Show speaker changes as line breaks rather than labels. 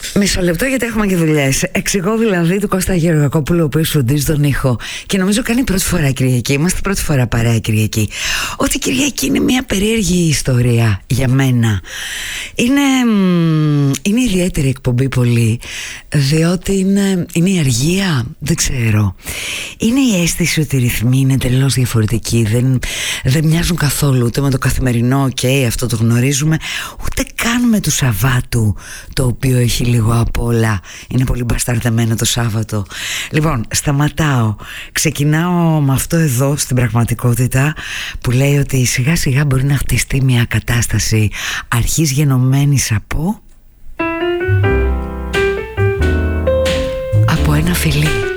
Μισό λεπτό γιατί έχουμε και δουλειές. Εξηγώ δηλαδή του Κώστα Γεωργακόπουλου, ο οποίος φροντίζει τον ήχο και νομίζω κάνει πρώτη φορά Κυριακή. Είμαστε πρώτη φορά παρέα Κυριακή. Ότι Κυριακή είναι μια περίεργη ιστορία για μένα. Είναι ιδιαίτερη εκπομπή πολύ, διότι είναι η αργία, δεν ξέρω. Είναι η αίσθηση ότι οι ρυθμοί είναι τελώς διαφορετικοί. Δεν μοιάζουν καθόλου ούτε με το καθημερινό, αυτό το γνωρίζουμε, ούτε καν με του Σαββάτου, το οποίο έχει λίγο απ' όλα. Είναι πολύ μπασταρδεμένο το Σάββατο. Λοιπόν, σταματάω. Ξεκινάω με αυτό εδώ στην πραγματικότητα που λέει ότι σιγά σιγά μπορεί να χτιστεί μια κατάσταση αρχής γενομένης από ένα φιλί.